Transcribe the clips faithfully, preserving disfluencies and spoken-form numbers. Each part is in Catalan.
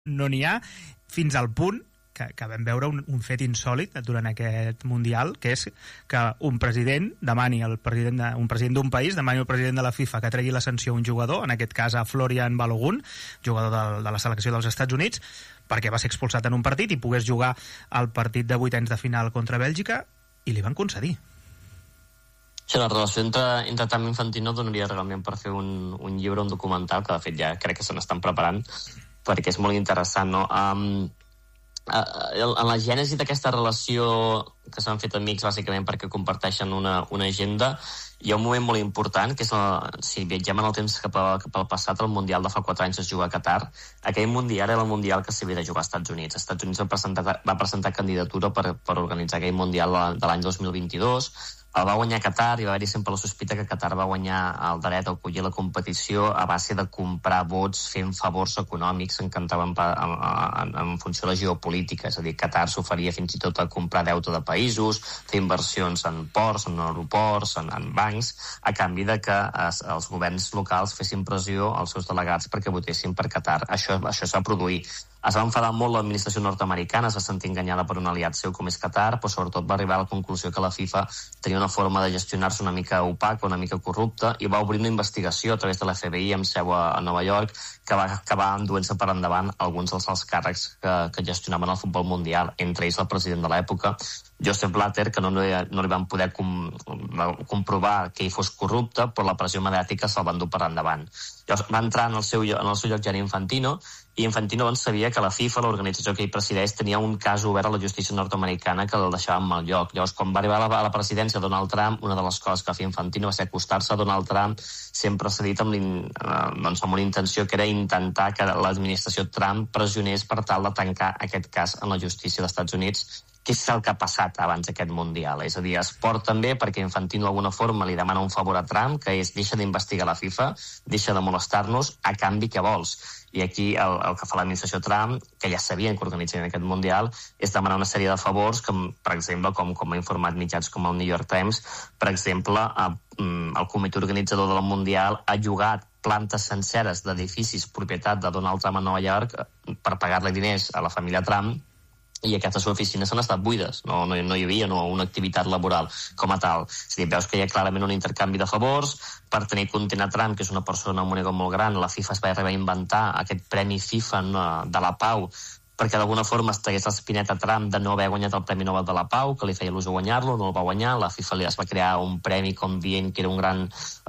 no n'hi ha, fins al punt que, que vam veure un, un fet insòlit durant aquest Mundial, que és que un president demani al president de, un president d'un país demani al president de la FIFA que tregui la sanció a un jugador, en aquest cas a Florian Balogun, jugador de, de la selecció dels Estats Units, perquè va ser expulsat en un partit i pogués jugar al partit de vuitens de final contra Bèlgica, i li van concedir. Sí, la relació entre, entre Trump i Infantino donaria realment per fer un, un llibre, un documental, que de fet ja crec que se n'estan preparant, perquè és molt interessant, no? Um, en la gènesi d'aquesta relació, que s'han fet amics bàsicament perquè comparteixen una, una agenda, hi ha un moment molt important, que és la, si viatgem en el temps cap, a, cap al passat, el Mundial de fa quatre anys es juga a Qatar. Aquell Mundial era el Mundial que s'havia de jugar als Estats Units. Els Estats Units va presentar, va presentar candidatura per, per organitzar aquell Mundial de l'any dos mil vint-i-dos. El va guanyar Qatar i va haver-hi sempre la sospita que Qatar va guanyar el dret a acollir la competició a base de comprar vots fent favors econòmics en, en, en, en funció de la geopolítica. És a dir, Qatar s'oferia fins i tot a comprar deute de països, fer inversions en ports, en aeroports, en, en bancs, a canvi de que es, els governs locals fessin pressió als seus delegats perquè votessin per Qatar. Això, això es va produir. Es va enfadar molt l'administració nord-americana, es va sentir enganyada per un aliat seu com és Qatar, però sobretot va arribar a la conclusió que la FIFA tenia una forma de gestionar-se una mica opaca, una mica corrupta, i va obrir una investigació a través de l'F B I amb seu a, a Nova York, que va acabar enduent-se per endavant alguns dels alts càrrecs que, que gestionaven el futbol mundial, entre ells el president de l'època, Joseph Blatter, que no, no li van poder com, comprovar que ell fos corrupte, però la pressió mediàtica se'l va endur per endavant. Llavors va entrar en el seu, en el seu lloc Gianni Infantino, i Infantino doncs sabia que la FIFA, l'organització que ell presideix, tenia un cas obert a la justícia nord-americana que el deixava en mal lloc. Llavors, quan va arribar a la, a la presidència de Donald Trump, una de les coses que va fer Infantino va ser acostar-se a Donald Trump, sempre s'ha dit amb, eh, doncs amb una intenció que era intentar que l'administració Trump pressionés per tal de tancar aquest cas en la justícia dels Estats Units, que és el que ha passat abans d'aquest Mundial. És a dir, esport també, perquè Infantino d'alguna forma li demana un favor a Trump, que és deixa d'investigar la FIFA, deixa de molestar-nos, a canvi què vols? I aquí el, el que fa l'administració Trump, que ja sabien que organitzarien aquest Mundial, és demanar una sèrie de favors, que, per exemple, com, com ha informat mitjans com el New York Times, per exemple, a, el comitè organitzador del Mundial ha llogat plantes senceres d'edificis propietat de Donald Trump a Nova York per pagar-li diners a la família Trump, i aquestes oficines han estat buides, no, no, no hi havia no, una activitat laboral com a tal. És a dir, veus que hi ha clarament un intercanvi de favors per tenir content a Trump, que és una persona amb un ego molt gran. La FIFA es va arribar a inventar aquest premi FIFA de la Pau perquè d'alguna forma es tragués l'espineta a Trump de no haver guanyat el Premi Nobel de la Pau, que li feia il·lusió guanyar-lo, no el va guanyar. La FIFA li es va crear un premi com dient que era un gran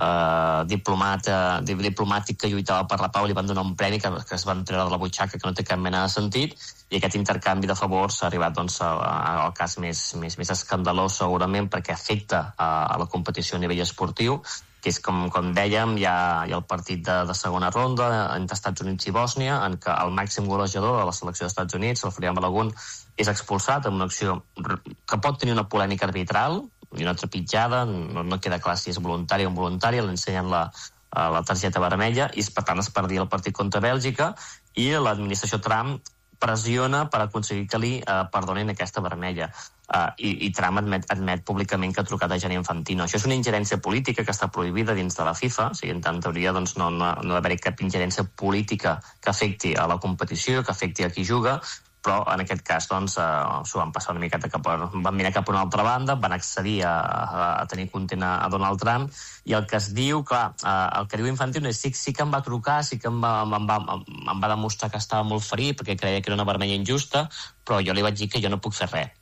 eh, diplomat, eh, diplomàtic que lluitava per la pau, li van donar un premi que, que es van treure de la butxaca, que no té cap mena de sentit, i aquest intercanvi de favors ha arribat doncs, a, a, al cas més, més, més escandalós segurament, perquè afecta a, a la competició a nivell esportiu, que és, com, com dèiem, hi ha, hi ha el partit de, de segona ronda entre Estats Units i Bòsnia, en què el màxim golejador de la selecció dels Estats Units, el Florian Balogun, és expulsat en una acció que pot tenir una polèmica arbitral i una trepitjada, no, no queda clar si és voluntària o involuntària, l'ensenyen la, la targeta vermella, i per tant es perdia el partit contra Bèlgica, i l'administració Trump pressiona per aconseguir que li eh, perdonin aquesta vermella. Uh, i, i Trump admet, admet públicament que ha trucat a Gianni Infantino. Això és una ingerència política que està prohibida dins de la FIFA, o sigui, en teoria doncs, no, no, no ha d'haver cap ingerència política que afecti a la competició, que afecti a qui juga, però en aquest cas doncs, uh, s'ho van passar una miqueta cap a, van mirar cap a una altra banda, van accedir a, a, a tenir content a, a Donald Trump, i el que es diu, clar, uh, el que diu Infantino és sí, sí que em va trucar, sí que em va, em, va, em va demostrar que estava molt ferit perquè creia que era una vermella injusta, però jo li vaig dir que jo no puc fer res.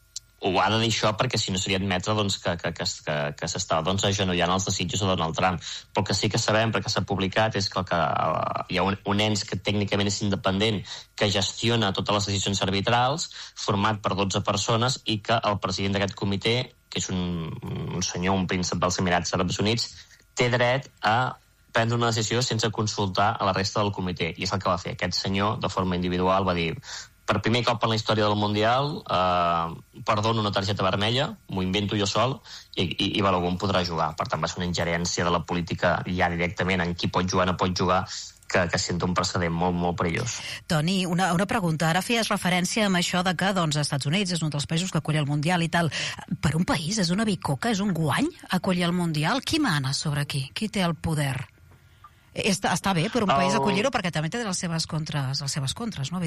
Ho ha de dir això perquè si no seria admetre doncs, que, que, que, que, que s'estava doncs, agenollant els desitjos de Donald Trump. Però el que sí que sabem, perquè s'ha publicat, és que, que uh, hi ha un, un ens que tècnicament és independent, que gestiona totes les decisions arbitrals, format per dotze persones, i que el president d'aquest comitè, que és un, un senyor, un príncep dels Emirats Àrabs Units, té dret a prendre una decisió sense consultar a la resta del comitè. I és el que va fer. Aquest senyor, de forma individual, va dir: per primer cop en la història del Mundial, eh, perdono una targeta vermella, m'ho invento jo sol, i, i, i Balogun podrà jugar. Per tant, va ser una ingerència de la política ja directament en qui pot jugar, no pot jugar, que, que senta un precedent molt, molt perillós. Toni, una, una pregunta. Ara feies referència amb això de que doncs, els Estats Units és un dels països que acull el Mundial i tal. Per un país és una bicoca, és un guany acollir el Mundial? Qui mana sobre qui? Qui té el poder? Està, està bé per un país El- acollir-ho perquè també té les seves contres, les seves contres, no?